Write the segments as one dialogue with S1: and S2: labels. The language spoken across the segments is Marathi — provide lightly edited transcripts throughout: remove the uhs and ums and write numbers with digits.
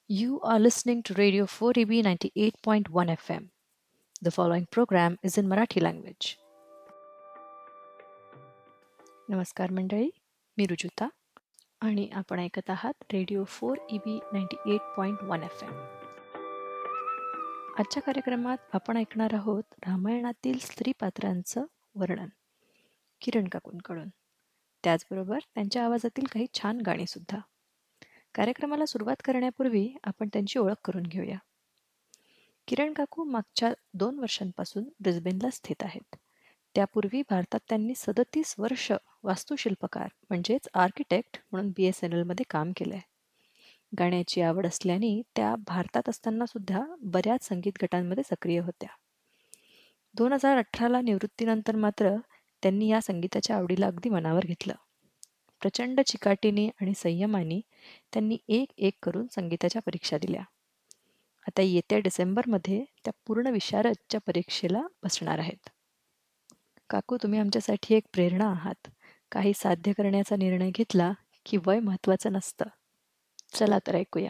S1: You are listening to Radio 4EB 98.1 FM. The following program is in Marathi language. नमस्कार मंडळी, मी रुजुता आणि आपण ऐकत आहात रेडिओ 4EB 98.1 FM. आजच्या कार्यक्रमात आपण ऐकणार आहोत रामायणातील स्त्री पात्रांचं वर्णन किरण काकूंकडून. त्याचबरोबर त्यांच्या आवाजातील काही छान गाणी सुद्धा. कार्यक्रमाला सुरुवात करण्यापूर्वी आपण त्यांची ओळख करून घेऊया. किरण काकू मागच्या 2 वर्षांपासून ब्रिस्बेनला स्थित आहेत. त्यापूर्वी भारतात त्यांनी 37 वर्ष वास्तुशिल्पकार म्हणजेच आर्किटेक्ट म्हणून BSNL मध्ये काम केलंय. गाण्याची आवड असल्याने त्या भारतात असताना सुद्धा बऱ्याच संगीत गटांमध्ये सक्रिय होत्या. 2018ला निवृत्तीनंतर मात्र त्यांनी या संगीताच्या आवडीला अगदी मनावर घेतलं. प्रचंड चिकाटीने आणि संयमाने त्यांनी एक एक करून संगीताच्या परीक्षा दिल्या. आता येत्या डिसेंबरमध्ये त्या पूर्ण विशारदच्या परीक्षेला बसणार आहेत. काकू, तुम्ही आमच्यासाठी एक प्रेरणा आहात. काही साध्य करण्याचा निर्णय घेतला की वय महत्वाचं नसतं. चला तर ऐकूया.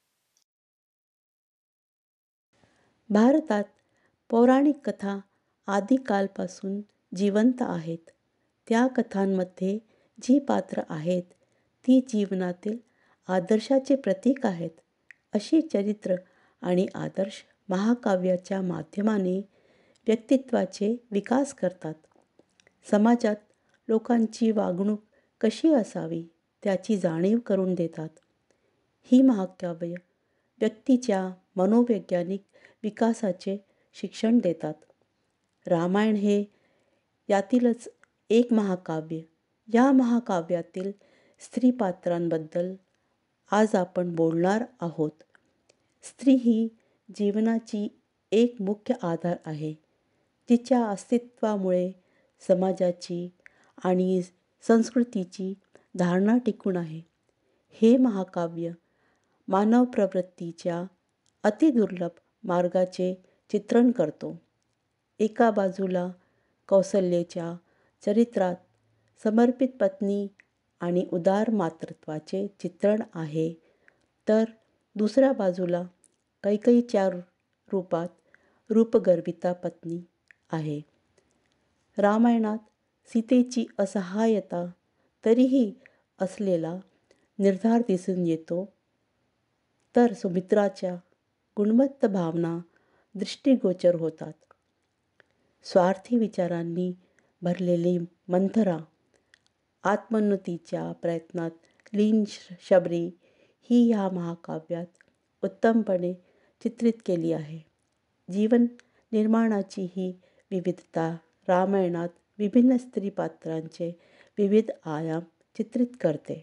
S2: भारतात पौराणिक कथा आदिकालपासून जिवंत आहेत. त्या कथांमध्ये जी पात्र आहेत ती जीवनातील आदर्शाचे प्रतीक आहेत. अशी चरित्र आणि आदर्श महाकाव्याच्या माध्यमाने व्यक्तित्वाचे विकास करतात. समाजात लोकांची वागणूक कशी असावी त्याची जाणीव करून देतात. ही महाकाव्य व्यक्तीच्या मनोवैज्ञानिक विकासाचे शिक्षण देतात. रामायण हे यातीलच एक महाकाव्य. या महाकाव्यातील स्त्री पात्रांबद्दल आज आपण बोलणार आहोत. स्त्री ही जीवनाची एक मुख्य आधार आहे. तिच्या अस्तित्वामुळे समाजाची आणि संस्कृतीची धारणा टिकून आहे. हे महाकाव्य मानव प्रवृत्तीच्या अतिदुर्लभ मार्गाचे चित्रण करतो. एका बाजूला कौसल्याच्या चरित्रात समर्पित पत्नी आणि उदार मातृत्वाचे चित्रण आहे, तर दुसऱ्या बाजूला कैकेयीच्या रूपात रूपगर्विता पत्नी आहे. रामायणात सीतेची असहाय्यता तरीही असलेला निर्धार दिसून येतो, तर सुमित्राच्या गुणवत्त भावना दृष्टिगोचर होतात. स्वार्थी विचारांनी भरलेली मंथरा आत्मोन्नतीच्या प्रयत्नात लीन शबरी ही ह्या महाकाव्यात उत्तमपणे चित्रित केली आहे. जीवन निर्माणाची ही विविधता रामायणात विभिन्न स्त्री पात्रांचे विविध आयाम चित्रित करते.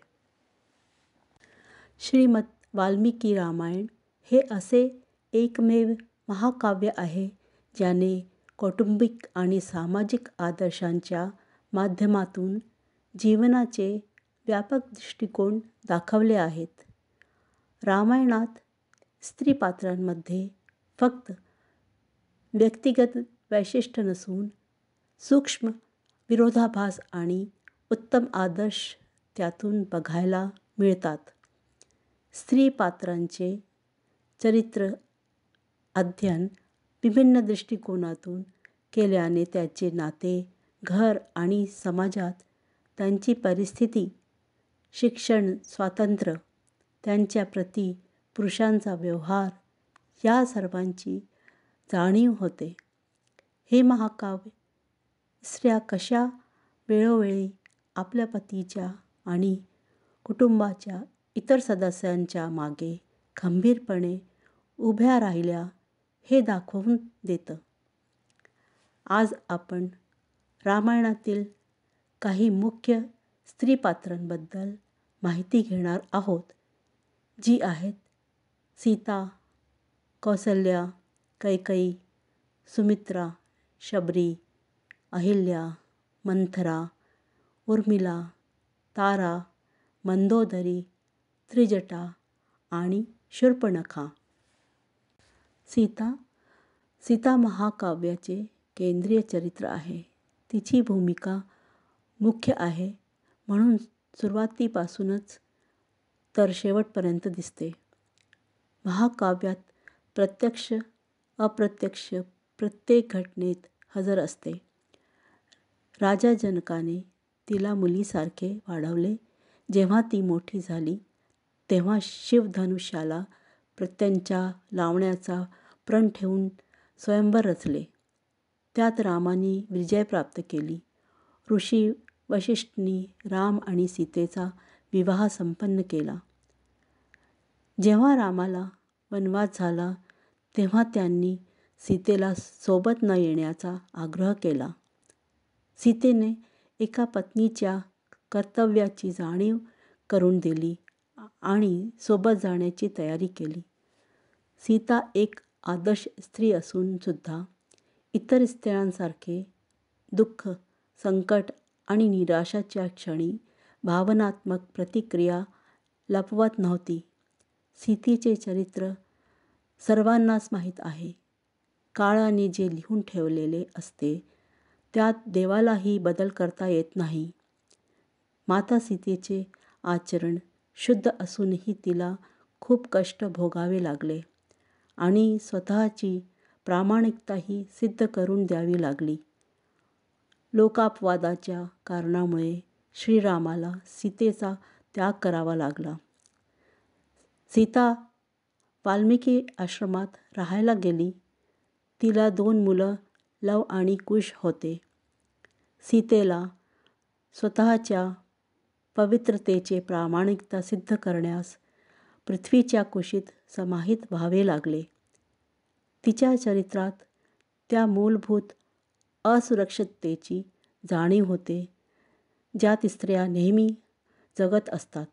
S2: श्रीमद वाल्मिकी रामायण हे असे एकमेव महाकाव्य आहे ज्याने कौटुंबिक आणि सामाजिक आदर्शांच्या माध्यमातून जीवनाचे व्यापक दृष्टिकोन दाखवले आहेत. रामायणात स्त्री पात्रांमध्ये फक्त व्यक्तिगत वैशिष्ट्य नसून सूक्ष्म विरोधाभास आणि उत्तम आदर्श त्यातून बघायला मिळतात. स्त्री पात्रांचे चरित्र अध्ययन विभिन्न दृष्टिकोनातून केल्याने त्याचे नाते, घर आणि समाजात त्यांची परिस्थिती, शिक्षण, स्वातंत्र्य, त्यांच्या प्रती पुरुषांचा व्यवहार या सर्वांची जाणीव होते. हे महाकाव्य स्त्रिया कशा वेळोवेळी आपल्या पतीच्या आणि कुटुंबाच्या इतर सदस्यांच्या मागे खंबीरपणे उभ्या राहिल्या हे दाखवून देतं. आज आपण रामायणातील काही मुख्य स्त्री पात्रांबद्दल माहिती घेणार आहोत, जी आहेत सीता, कौसल्या, कैकेयी, सुमित्रा, शबरी, अहिल्या, मंथरा, उर्मिला, तारा, मंदोदरी, त्रिजटा आणि शूर्पणखा. सीता महाकाव्याचे केंद्रीय चरित्र आहे. तिची भूमिका मुख्य आहे म्हणून सुरुवातीपासूनच तर शेवटपर्यंत दिसते. महाकाव्यात प्रत्यक्ष अप्रत्यक्ष प्रत्येक घटनेत हजर असते. राजा जनकाने तिला मुलीसारखे वाढवले. जेव्हा ती मोठी झाली तेव्हा शिवधनुष्याला प्रत्यंचा लावण्याचा प्रण ठेवून स्वयंवर रचले. त्यात रामाने विजय प्राप्त केली. ऋषी वसिष्ठनी राम आणि सीतेचा विवाह संपन्न केला. जेव्हा रामाला वनवास झाला तेव्हा त्यांनी सीतेला सोबत न येण्याचा आग्रह केला. सीतेने एका पत्नीच्या कर्तव्याची जाणीव करून दिली आणि सोबत जाण्याची तयारी केली. सीता एक आदर्श स्त्री असून सुद्धा इतर स्त्रियांसारखे दुःख, संकट आणि निराशाच्या क्षणी भावनात्मक प्रतिक्रिया लपवत नव्हती. सीतेचे चरित्र सर्वांनाच माहीत आहे. काळाने जे लिहून ठेवलेले असते त्यात देवालाही बदल करता येत नाही. माता सीतेचे आचरण शुद्ध असूनही तिला खूप कष्ट भोगावे लागले आणि स्वतःची प्रामाणिकताही सिद्ध करून द्यावी लागली. लोकापवादाच्या कारणामुळे श्रीरामाला सीतेचा त्याग करावा लागला. सीता वाल्मिकी आश्रमात राहायला गेली. तिला 2 मुलं लव आणि कुश होते. सीतेला स्वतःच्या पवित्रतेचे प्रामाणिकता सिद्ध करण्यास पृथ्वीच्या कुशीत समाहित व्हावे लागले. तिच्या चरित्रात त्या मूलभूत असुरक्षिततेची जाणीव होते ज्यात स्त्रिया नेहमी जगत असतात.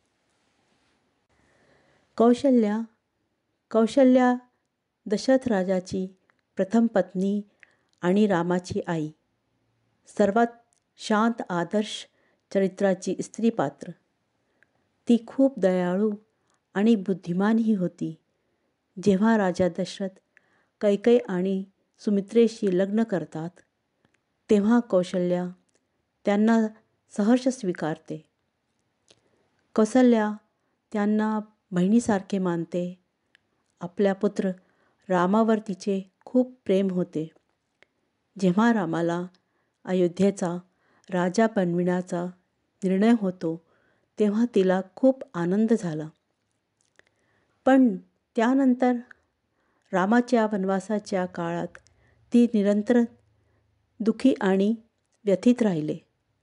S2: कौशल्या दशरथ राजाची प्रथम पत्नी आणि रामाची आई. सर्वात शांत आदर्श चरित्राची स्त्री पात्र. ती खूप दयाळू आणि बुद्धिमानही होती. जेव्हा राजा दशरथ कैकेयी आणि सुमित्रेशी लग्न करतात तेव्हा कौशल्या त्यांना सहर्ष स्वीकारते. कौसल्या त्यांना बहिणीसारखे मानते. आपल्या पुत्र रामावर तिचे खूप प्रेम होते. जेव्हा रामाला अयोध्येचा राजा बनविण्याचा निर्णय होतो तेव्हा तिला खूप आनंद झाला. पण त्यानंतर रामाच्या वनवासाच्या काळात ती निरंतर दुःखी आणि व्यथित राहिले.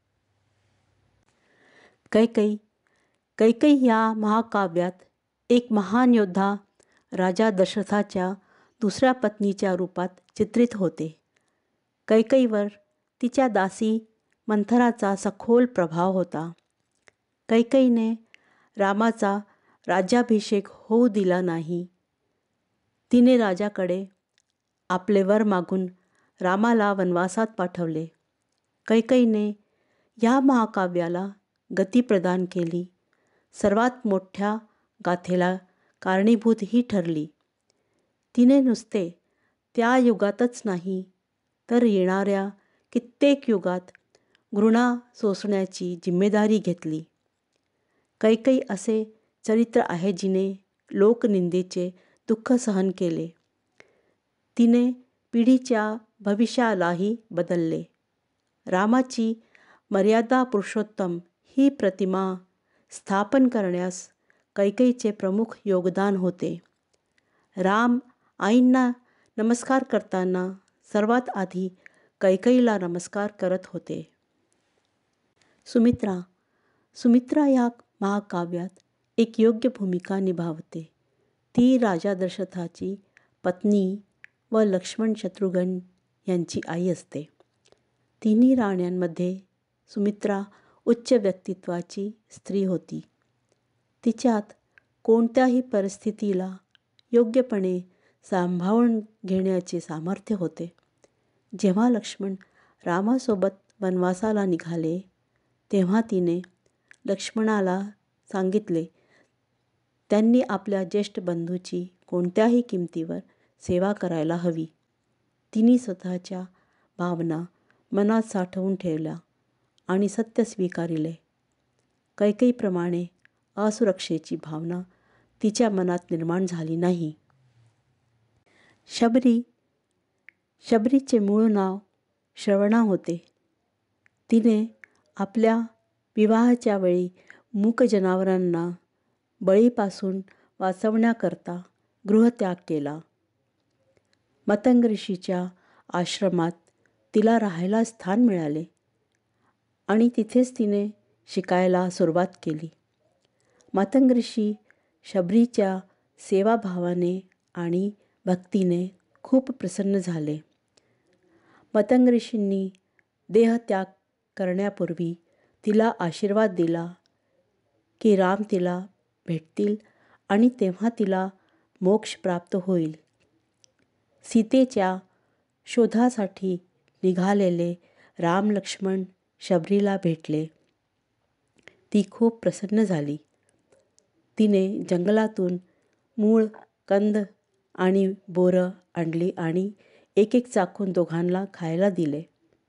S2: कैकेयी या महाकाव्यात एक महान योद्धा राजा दशरथाच्या दुसऱ्या पत्नीच्या रूपात चित्रित होते. कैकेयीवर तिच्या दासी मंथराचा सखोल प्रभाव होता. कैकेयीने रामाचा राज्याभिषेक होऊ दिला नाही. तिने राजाकडे आपले वर मागून रामाला वनवासात पाठवले. कैकेयीने या महाकाव्याला गती प्रदान केली. सर्वात मोठ्या गाथेला कारणीभूत ही ठरली. तिने नुसते त्या युगातच नाही तर येणाऱ्या कित्येक युगात घृणा सोसण्याची जिम्मेदारी घेतली. कैकेयी असे चरित्र आहे जिने लोकनिंदेचे दुःख सहन केले. तिने पिढीच्या भविष्यालाही बदलले. रामाची मर्यादा पुरुषोत्तम ही प्रतिमा स्थापन करण्यास कैकेयीचे प्रमुख योगदान होते. राम आईंना नमस्कार करताना सर्वात आधी कैकेयीला नमस्कार करत होते. सुमित्रा या महाकाव्यात एक योग्य भूमिका निभावते. ती राजा दशरथाची पत्नी व लक्ष्मण शत्रुघ्न यांची आई असते. तिन्ही राण्यांमध्ये सुमित्रा उच्च व्यक्तित्वाची स्त्री होती. तिच्यात कोणत्याही परिस्थितीला योग्यपणे सांभाळून घेण्याचे सामर्थ्य होते. जेव्हा लक्ष्मण रामासोबत वनवासाला निघाले तेव्हा तिने लक्ष्मणाला सांगितले त्यांनी आपल्या ज्येष्ठ बंधूची कोणत्याही किमतीवर सेवा करायला हवी. तिने स्वतःच्या भावना मनात साठवून ठेवल्या आणि सत्य स्वीकारिले. कैकेयीप्रमाणे असुरक्षेची भावना तिच्या मनात निर्माण झाली नाही. शबरीचे मूळ नाव श्रवणा होते. तिने आपल्या विवाहाच्या वेळी मूक जनावरांना बळीपासून वाचवण्याकरता गृहत्याग केला. मतंग ऋषीच्या आश्रमात तिला राहायला स्थान मिळाले आणि तिथेच तिने शिकायला सुरुवात केली. मतंग ऋषी शबरीच्या सेवाभावाने आणि भक्तीने खूप प्रसन्न झाले. मतंग ऋषींनी देहत्याग करण्यापूर्वी तिला आशीर्वाद दिला की राम तिला भेटतील आणि तेव्हा तिला मोक्ष प्राप्त होईल. सीतेच्या शोधासाठी निघालेले राम लक्ष्मण शबरीला भेटले. ती खूप प्रसन्न झाली. तिने जंगलातून मूळ, कंद आणि बोरं आणली आणि एक एक चाखून दोघांना खायला दिले.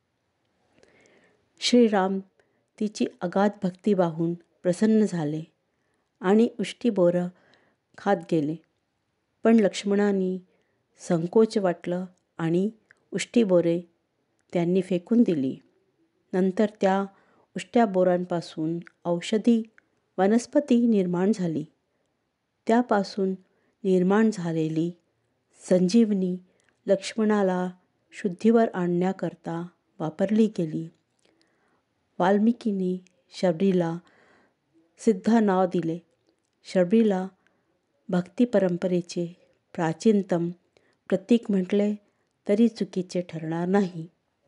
S2: श्रीराम तिची अगाध भक्ती पाहून प्रसन्न झाले आणि उष्टी बोरं खात गेले. पण लक्ष्मणांनी संकोच वाटलं आणि उष्टी बोरे त्यांनी फेकून दिली. नंतर त्या उष्ट्या बोरांपासून औषधी वनस्पती निर्माण झाली. त्यापासून निर्माण झालेली संजीवनी लक्ष्मणाला शुद्धीवर आणण्याकरता वापरली गेली. वाल्मिकींनी शबरीला सिद्धा नाव दिले. शबरीला भक्ती परंपरेचे प्राचीनतम प्रतीक म्हटले तरी चुकीचे ठरणार नाही.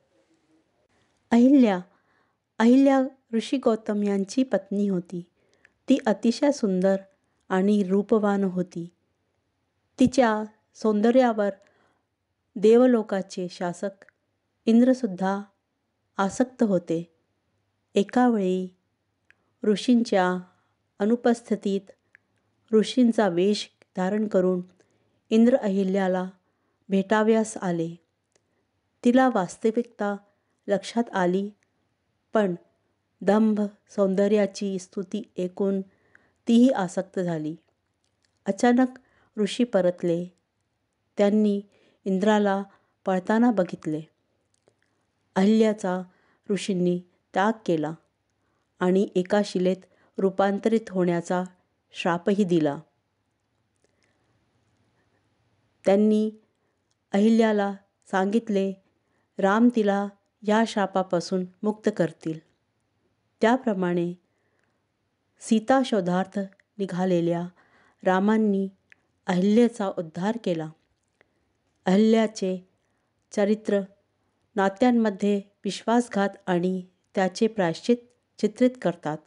S2: अहिल्या ऋषी गौतम यांची पत्नी होती. ती अतिशय सुंदर आणि रूपवान होती. तिच्या सौंदर्यावर देवलोकाचे शासक इंद्रसुद्धा आसक्त होते. एका वेळी ऋषींच्या अनुपस्थितीत ऋषींचा वेश धारण करून इंद्र अहिल्याला भेटाव्यास आले. तिला वास्तविकता लक्षात आली, पण दंभ सौंदर्याची स्तुती ऐकून तीही आसक्त झाली. अचानक ऋषी परतले. त्यांनी इंद्राला पळताना बघितले. अहिल्याचा ऋषींनी त्याग केला आणि एका शिलेत रूपांतरित होण्याचा श्रापही दिला. त्यांनी अहिल्याला सांगितले, राम तिला या शापापासून मुक्त करतील. त्याप्रमाणे सीता शोधार्थ निघालेल्या रामांनी अहिल्याचा उद्धार केला. अहिल्याचे चरित्र नात्यांमध्ये विश्वासघात आणि त्याचे प्रायश्चित चित्रित करतात.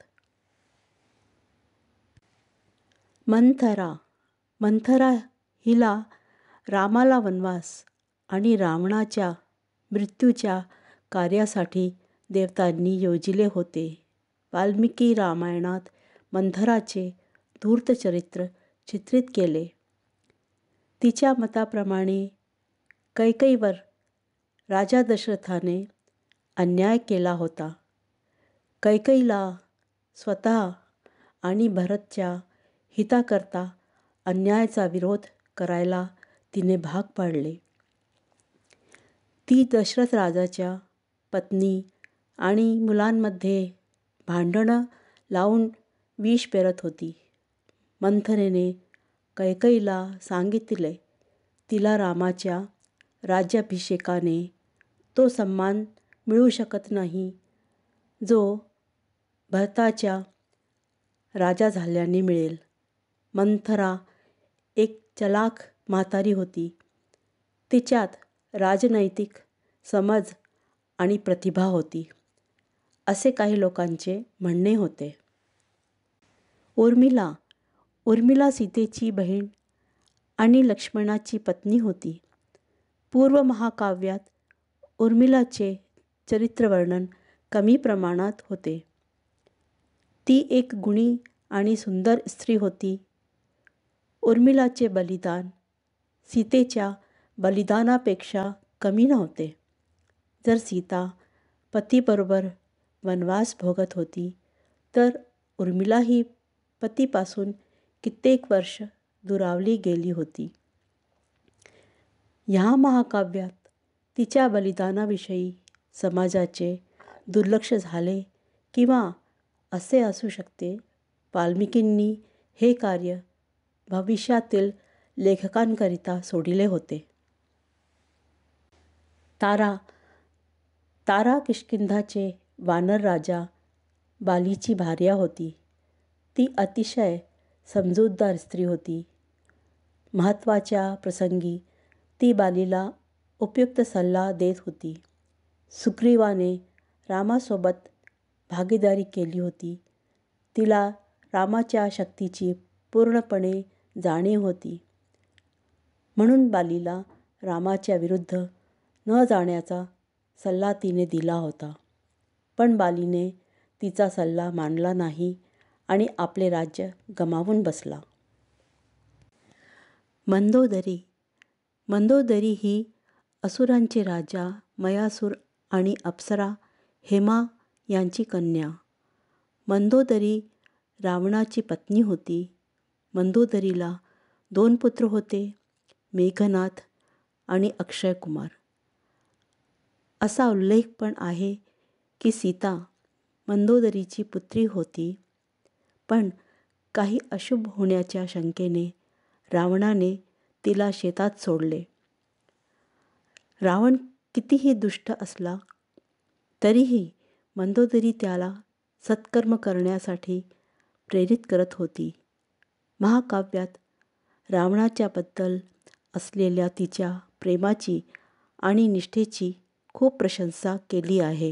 S2: मंथरा हिला रामाला वनवास आणि रावणाच्या मृत्यूच्या कार्यासाठी देवतांनी योजिले होते. वाल्मिकी रामायणात मंथराचे धूर्त चरित्र चित्रित केले. तिच्या मताप्रमाणे कैकेयीवर राजा दशरथाने अन्याय केला होता. कैकेयीला स्वतः आणि भरतच्या हिताकरता अन्यायाचा विरोध करायला तिने भाग पाडले. ती दशरथ राजाच्या पत्नी आणि मुलांमध्ये भांडणं लावून विष पेरत होती. मंथरेने कैकेयीला सांगितले, तिला रामाच्या राज्याभिषेकाने तो सन्मान मिळू शकत नाही जो भरताच्या राजा झाल्याने मिळेल. मंथरा एक चलाख म्हातारी होती. तिच्यात राजनैतिक समज आणि प्रतिभा होती, असे काही लोकांचे म्हणणे होते. उर्मिला सीतेची बहीण आणि लक्ष्मणाची पत्नी होती. पूर्व महाकाव्यात उर्मिलाचे चरित्रवर्णन कमी प्रमाणात होते. ती एक गुणी आणि सुंदर स्त्री होती. उर्मिलाचे बलिदान सीतेच्या बलिदानापेक्षा कमी नव्हते. जर सीता पतीबरोबर वनवास भोगत होती तर उर्मिलाही पतीपासून कित्येक वर्ष दुरावली गेली होती. ह्या महाकाव्यात तिच्या बलिदानाविषयी समाजाचे दुर्लक्ष झाले किंवा असे असू शकते वाल्मिकींनी हे कार्य भविष्यातील लेखकांकरिता सोडिले होते. तारा किष्किंधाचे वानर राजा बालीची भार्या होती. ती अतिशय समजूतदार स्त्री होती. महत्त्वाच्या प्रसंगी ती बालीला उपयुक्त सल्ला देत होती. सुग्रीवाने रामासोबत भागीदारी केली होती. तिला रामाच्या शक्तीची पूर्णपणे जाणीव होती. म्हणून बालीला रामाच्या विरुद्ध न जाण्याचा सल्ला तिने दिला होता. पण बालीने तिचा सल्ला मानला नाही आणि आपले राज्य गमावून बसला. मंदोदरी ही असुरांचे राजा मयासूर आणि अप्सरा हेमा यांची कन्या. मंदोदरी रावणाची पत्नी होती. मंदोदरीला 2 पुत्र होते, मेघनाथ आणि अक्षय कुमार. असा उल्लेख पण आहे की सीता मंदोदरीची पुत्री होती. पण काही अशुभ होण्याच्या शंकेने रावणाने तिला शेतात सोडले. रावण कितीही दुष्ट असला तरीही मंदोदरी त्याला सत्कर्म करण्यासाठी प्रेरित करत होती. महाकाव्यात रावणाच्याबद्दल असलेल्या तिच्या प्रेमाची आणि निष्ठेची खूप प्रशंसा केली आहे.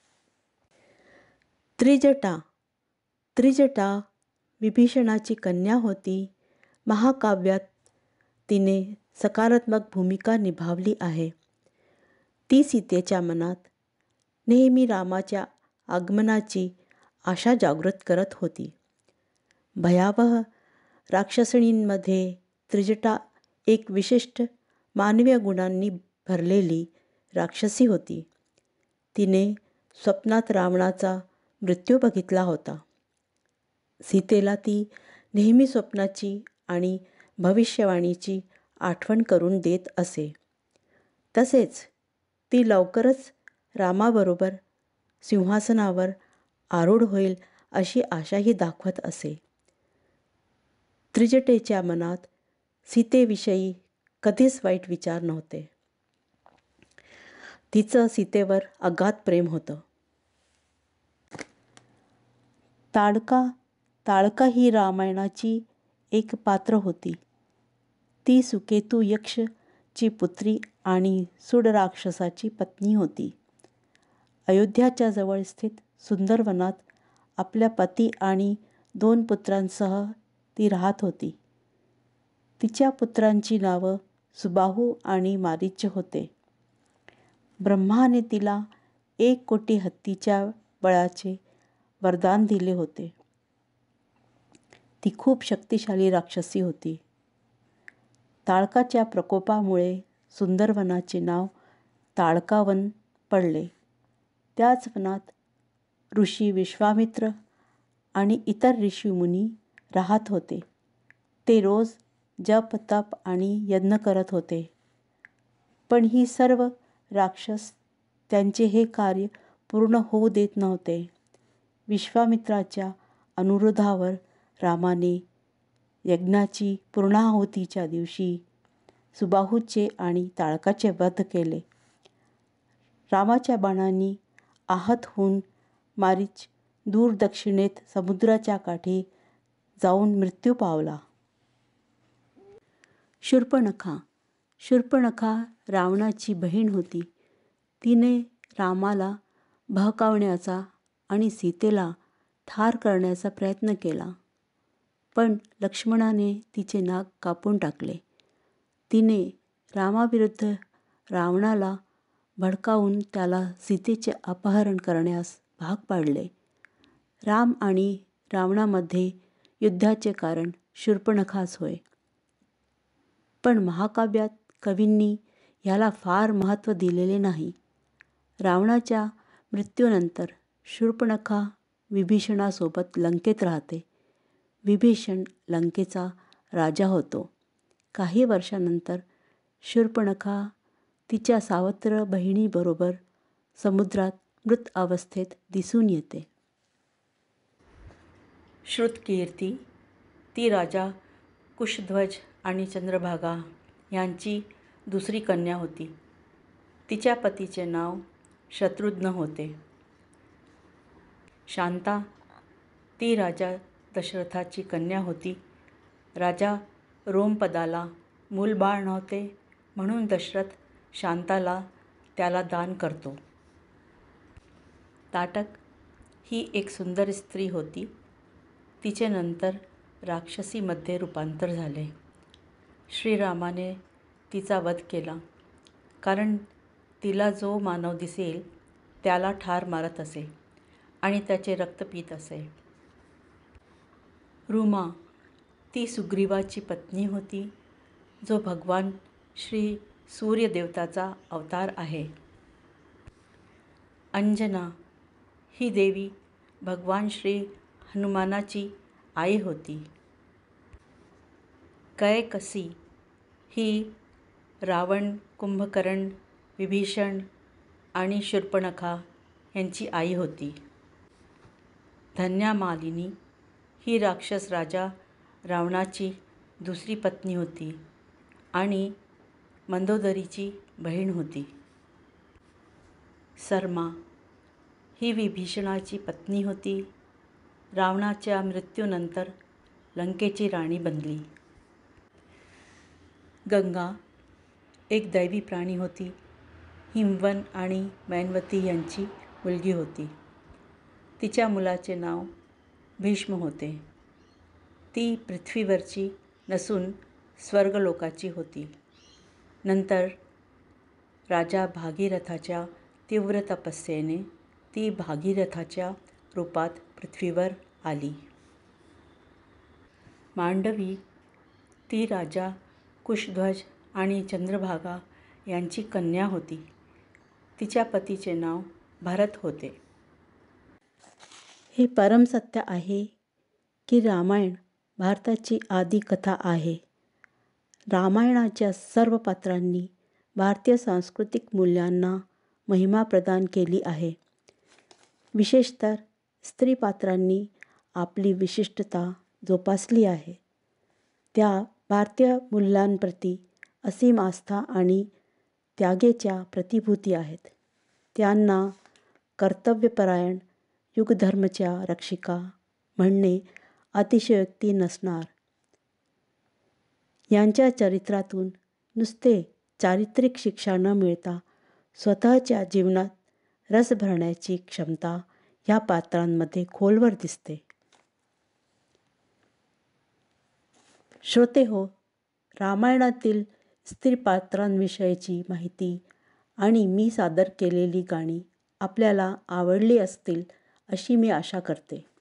S2: त्रिजटा विभीषणाची कन्या होती. महाकाव्यात तिने सकारात्मक भूमिका निभावली आहे. ती सीतेच्या मनात नेहमी रामाच्या आगमनाची आशा जागृत करत होती. भयावह राक्षसणींमध्ये त्रिजटा एक विशिष्ट मानवीय गुणांनी भरलेली राक्षसी होती. तिने स्वप्नात रावणाचा मृत्यू बघितला होता. सीतेला ती नेहमी स्वप्नाची आणि भविष्यवाणीची आठवण करून देत असे. तसेच ती लवकरच रामाबरोबर सिंहासनावर आरूढ होईल अशी आशाही दाखवत असे. त्रिजटेच्या मनात सीतेविषयी कधीच वाईट विचार नव्हते. तिचं सीतेवर अगाध प्रेम होतं. ताडका ही रामायणाची एक पात्र होती. ती सुकेतू यक्ष ची पुत्री आणि सूड राक्षसाची पत्नी होती. अयोध्याच्या जवळ स्थित सुंदर वनात आपल्या पती आणि 2 पुत्रांसह ती राहत होती. तिच्या पुत्रांची नावं सुबाहू आणि मारीच होते. ब्रह्माने तिला 1 कोटी हत्तीच्या बळाचे वरदान दिले होते. ती खूप शक्तिशाली राक्षसी होती. ताडकाच्या प्रकोपामुळे सुंदरवनाचे नाव ताडकावन पडले. त्याच वनात ऋषी विश्वामित्र आणि इतर ऋषीमुनी राहत होते. ते रोज जप तप आणि यज्ञ करत होते. पण ही सर्व राक्षस त्यांचे हे कार्य पूर्ण होऊ देत नव्हते. विश्वामित्राच्या अनुरोधावर रामाने यज्ञाची पूर्णाहुतीच्या दिवशी सुबाहूचे आणि ताडकाचे वध केले. रामाच्या बाणांनी आहत होऊन मारीच दूर दक्षिणेत समुद्राच्या काठी जाऊन मृत्यू पावला. शूर्पणखा रावणाची बहीण होती. तिने रामाला बहकावण्याचा आणि सीतेला ठार करण्याचा प्रयत्न केला. पण लक्ष्मणाने तिचे नाक कापून टाकले. तिने रामाविरुद्ध रावणाला भडकावून त्याला सीतेचे अपहरण करण्यास भाग पाडले. राम आणि रावणामध्ये युद्धाचे कारण शूर्पणखाच होय. पण महाकाव्यात कवींनी ह्याला फार महत्त्व दिलेले नाही. रावणाच्या मृत्यूनंतर शूर्पणखा विभीषणासोबत लंकेत राहते. विभीषण लंकेचा राजा होतो. काही वर्षानंतर शूर्पणखा तिच्या सावत्र बहिणीबरोबर समुद्रात मृत अवस्थेत दिसून येते. श्रुतकीर्ती ती राजा कुशध्वज आणि चंद्रभागा यांची दुसरी कन्या होती. तिच्या पतीचे नाव शत्रुघ्न होते. शांता ती राजा दशरथाची कन्या होती. राजा रोमपदाला मूलबाळ नव्हते म्हणून दशरथ शांताला त्याला दान करतो. ताटक ही एक सुंदर स्त्री होती. तिचे नंतर राक्षसीमध्ये रूपांतर झाले. श्रीरामाने तिचा वध केला, कारण तिला जो मानव दिसेल त्याला ठार मारत असे आणि त्याचे रक्त पीत असे. रुमा ती सुग्रीवाची पत्नी होती, जो भगवान श्री सूर्यदेवताचा अवतार आहे. अंजना ही देवी भगवान श्री हनुमानाची आई होती. कैकसी ही रावण, कुंभकर्ण, विभीषण आणि शूर्पणखा यांची आई होती. धन्यामालिनी ही राक्षस राजा रावणाची दुसरी पत्नी होती आणि मंदोदरीची बहीण होती. सरमा ही विभीषणाची पत्नी होती. रावणाच्या मृत्यूनंतर लंकेची राणी बनली. गंगा एक दैवी प्राणी होती. हिमवन आणि मैनवती यांची मुलगी होती. तिच्या मुलाचे नाव भीष्म होते. ती पृथ्वीवरची नसून स्वर्गलोकाची होती. नंतर राजा भागीरथाच्या तीव्र तपस्येने ती भागीरथाच्या रूपात पृथ्वीवर आली. मांडवी ती राजा कुशध्वज आणि चंद्रभागा यांची कन्या होती. तिच्या पतीचे नाव भरत होते. हे परमसत्य आहे की रामायण भारताची आदी कथा आहे. रामायणाच्या सर्व पात्रांनी भारतीय सांस्कृतिक मूल्यांना महिमा प्रदान केली आहे. विशेषतः स्त्री पात्रांनी आपली विशिष्टता जोपासली आहे. त्या भारतीय मूल्यांप्रती असीम आस्था आणि त्यागेच्या प्रतिभूती आहेत. त्यांना कर्तव्यपरायण युगधर्मच्या रक्षिका म्हणणे अतिशयोक्ती नसणार. यांच्या चरित्रातून नुसते चारित्रिक शिक्षा न मिळता स्वतःच्या जीवनात रस भरण्याची क्षमता ह्या पात्रांमध्ये खोलवर दिसते. श्रोतेहो, रामायणातील स्त्री पात्रांविषयीची माहिती आणि मी सादर केलेली गाणी आपल्याला आवडली असतील अशी मी आशा करते.